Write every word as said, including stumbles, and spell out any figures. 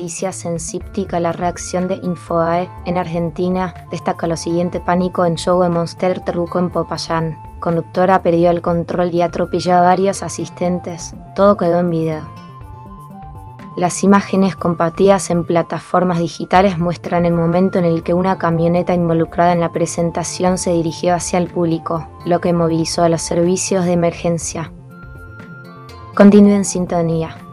noticias en Cíptica la reacción de Infobae en Argentina destaca lo siguiente: pánico en show de Monster Truco en Popayán. Conductora perdió el control y atropelló a varios asistentes. Todo quedó en video. Las imágenes compartidas en plataformas digitales muestran el momento en el que una camioneta involucrada en la presentación se dirigió hacia el público, lo que movilizó a los servicios de emergencia. Continúe en sintonía.